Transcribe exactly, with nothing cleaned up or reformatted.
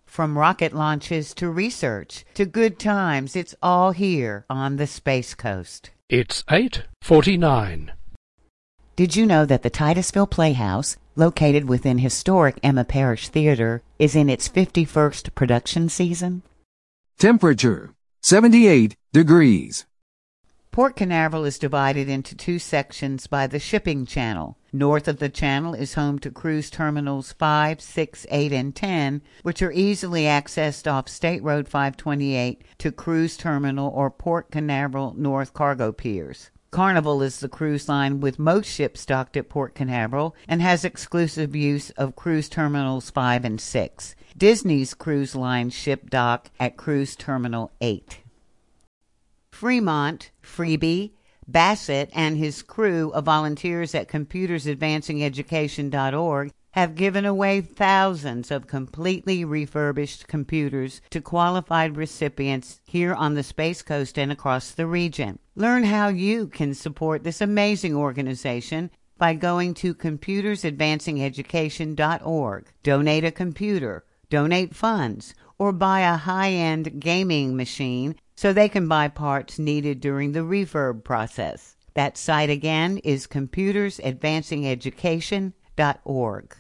From rocket launches to research to good times, it's all here on the Space Coast. It's eight forty-nine. Did you know that the Titusville Playhouse, located within historic Emma Parish Theater, is in its fifty-first production season? Temperature, seventy-eight degrees. Port Canaveral is divided into two sections by the shipping channel. North of the channel is home to cruise terminals five, six, eight, and ten, which are easily accessed off State Road five twenty-eight to Cruise Terminal or Port Canaveral North cargo piers. Carnival is the cruise line with most ships docked at Port Canaveral and has exclusive use of cruise terminals five and six. Disney's cruise line ship dock at Cruise Terminal eight. Fremont, Freebie, Bassett, and his crew of volunteers at computers advancing education dot org have given away thousands of completely refurbished computers to qualified recipients here on the Space Coast and across the region. Learn how you can support this amazing organization by going to computers advancing education dot org. Donate a computer, donate funds, or buy a high-end gaming machine so they can buy parts needed during the refurb process. That site again is computers advancing education dot org.